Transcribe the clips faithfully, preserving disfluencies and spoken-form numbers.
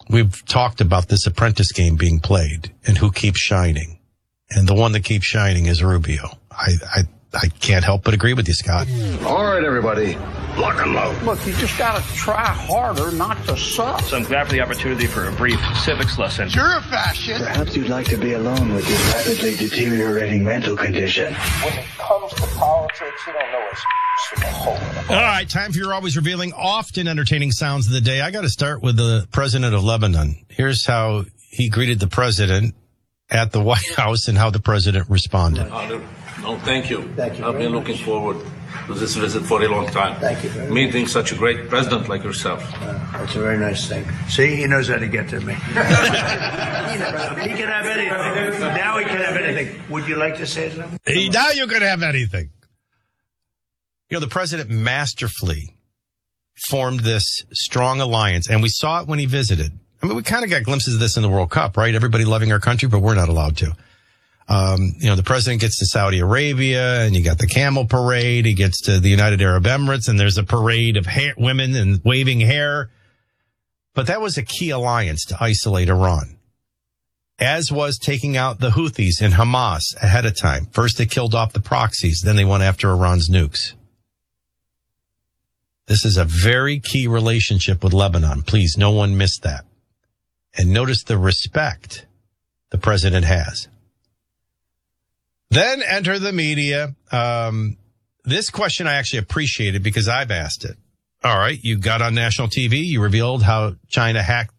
we've talked about this apprentice game being played and who keeps shining. And the one that keeps shining is Rubio. I, I, I can't help but agree with you, Scott. All right, everybody, lock and load. Look, you just got to try harder not to suck. So I'm glad for the opportunity for a brief civics lesson. You're a fascist. Perhaps you'd like to be alone with this rapidly deteriorating mental condition. When it comes to politics, you don't know what's from a hole. All right, time for your always revealing, often entertaining sounds of the day. I got to start with the president of Lebanon. Here's how he greeted the president at the White House and how the president responded. No, thank you. Thank you I've been very looking much. forward to this visit for a long time. Thank you very much. Meeting such a great president like yourself. Uh, that's a very nice thing. See, he knows how to get to me. He can have anything. Now he can have anything. Would you like to say something? Hey, now you can have anything. You know, the president masterfully formed this strong alliance, and we saw it when he visited. I mean, we kind of got glimpses of this in the World Cup, right? Everybody loving our country, but we're not allowed to. Um, you know, the president gets to Saudi Arabia, and you got the camel parade. He gets to the United Arab Emirates, and there's a parade of hair, women and waving hair. But that was a key alliance to isolate Iran, as was taking out the Houthis and Hamas ahead of time. First, they killed off the proxies. Then they went after Iran's nukes. This is a very key relationship with Lebanon. Please, no one miss that. And notice the respect the president has. Then enter the media. Um, this question I actually appreciated because I've asked it. All right, you got on national T V. You revealed how China hacked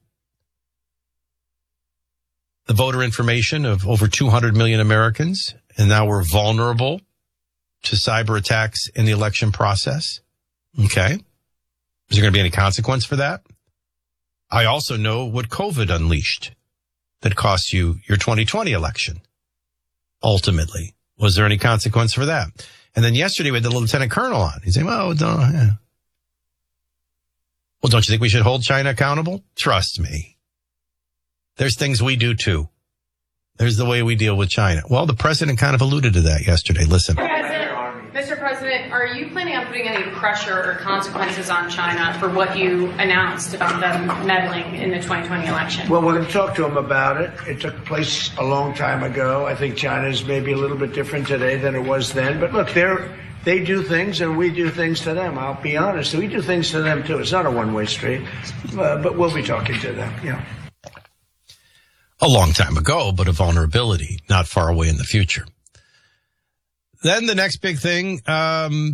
the voter information of over two hundred million Americans, and now we're vulnerable to cyber attacks in the election process. Okay. Is there going to be any consequence for that? I also know what COVID unleashed that cost you your twenty twenty election. Ultimately, was there any consequence for that? And then yesterday we had the lieutenant colonel on. He's saying, well, don't, yeah. Well, don't you think we should hold China accountable? Trust me. There's things we do too. There's the way we deal with China. Well, the president kind of alluded to that yesterday. Listen. Mister President, are you planning on putting any pressure or consequences on China for what you announced about them meddling in the twenty twenty election? Well, we're going to talk to them about it. It took place a long time ago. I think China's maybe a little bit different today than it was then. But look, they're, they do things and we do things to them. I'll be honest. We do things to them, too. It's not a one-way street. Uh, but we'll be talking to them, yeah. A long time ago, but a vulnerability not far away in the future. Then the next big thing, um,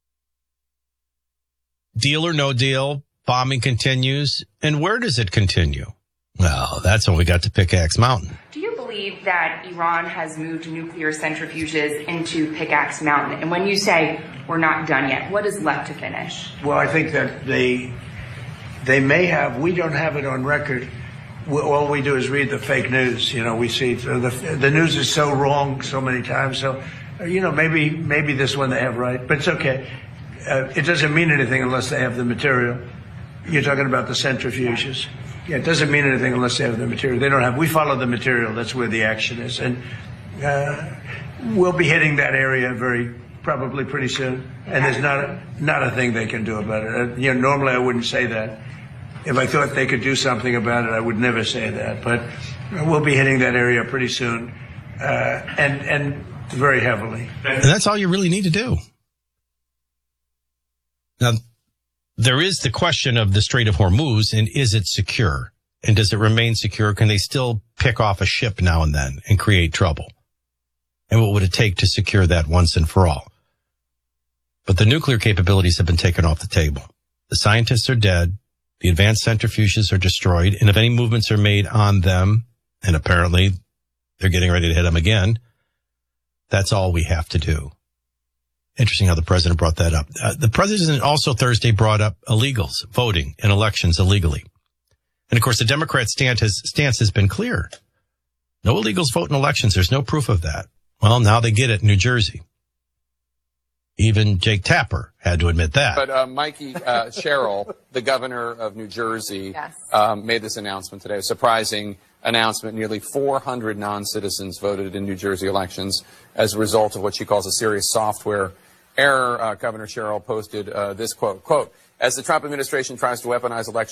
deal or no deal, bombing continues. And where does it continue? Well, that's when we got to Pickaxe Mountain. Do you believe that Iran has moved nuclear centrifuges into Pickaxe Mountain? And when you say we're not done yet, what is left to finish? Well, I think that they, they may have, we don't have it on record. All we do is read the fake news. You know, we see the, the news is so wrong so many times. So, you know, maybe maybe this one they have right, but it's okay. Uh, it doesn't mean anything unless they have the material. You're talking about the centrifuges. Yeah, it doesn't mean anything unless they have the material. They don't have. We follow the material. That's where the action is, and uh, we'll be hitting that area very probably pretty soon. And there's not a, not a thing they can do about it. Uh, you know, normally I wouldn't say that. If I thought they could do something about it, I would never say that. But we'll be hitting that area pretty soon, uh, and and. very heavily. And that's all you really need to do. Now, there is the question of the Strait of Hormuz, and is it secure? And does it remain secure? Can they still pick off a ship now and then and create trouble? And what would it take to secure that once and for all? But the nuclear capabilities have been taken off the table. The scientists are dead. The advanced centrifuges are destroyed. And if any movements are made on them, and apparently they're getting ready to hit them again, that's all we have to do. Interesting how the president brought that up. Uh, the president also Thursday brought up illegals voting in elections illegally. And of course, the Democrat stance has, stance has been clear. No illegals vote in elections. There's no proof of that. Well, now they get it in New Jersey. Even Jake Tapper had to admit that. But uh, Mikey uh, Sherrill, the governor of New Jersey, Yes. um, made this announcement today. A surprising announcement. Nearly four hundred non-citizens voted in New Jersey elections as a result of what she calls a serious software error. Uh, Governor Sherrill posted uh, this quote, quote, as the Trump administration tries to weaponize elections